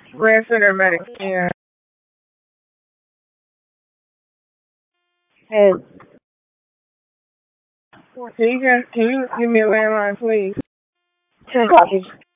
Red Center Bank, yeah. Hey, can you give me a landline, please? 10 copies.